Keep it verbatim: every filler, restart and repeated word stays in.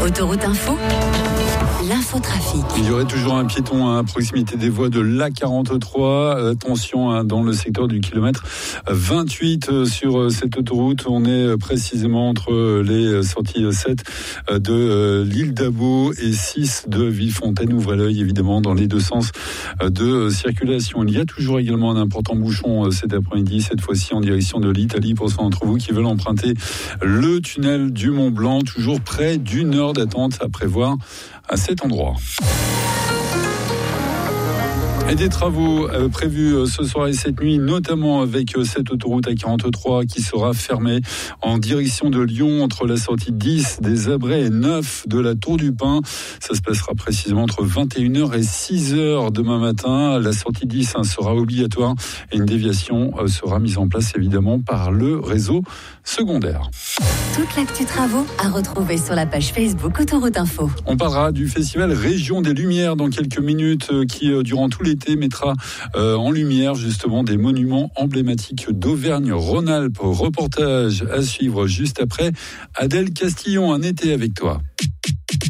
Autoroute Info, l'infotrafic. Il y aurait toujours un piéton à proximité des voies de l'A quarante-trois. Attention hein, dans le secteur du kilomètre vingt-huit sur cette autoroute. On est précisément entre les sorties sept de l'île d'Abo et six de Villefontaine. Ouvrez l'œil évidemment dans les deux sens de circulation. Il y a toujours également un important bouchon cet après-midi, cette fois-ci en direction de l'Italie pour ceux d'entre vous qui veulent emprunter le tunnel du Mont Blanc. Toujours près d'une heure d'attente à prévoir à cet endroit. Et des travaux euh, prévus euh, ce soir et cette nuit, notamment avec euh, cette autoroute A quarante-trois qui sera fermée en direction de Lyon entre la sortie dix des Abrets et neuf de la Tour du Pin. Ça se passera précisément entre vingt et une heures et six heures demain matin. La sortie dix hein, sera obligatoire et une déviation euh, sera mise en place évidemment par le réseau secondaire. Toute l'actu travaux à retrouver sur la page Facebook Autoroute Info. On parlera du festival Région des Lumières dans quelques minutes euh, qui, euh, durant tout l'été, mettra euh, en lumière justement des monuments emblématiques d'Auvergne-Rhône-Alpes. Reportage à suivre juste après. Adèle Castillon, un été avec toi.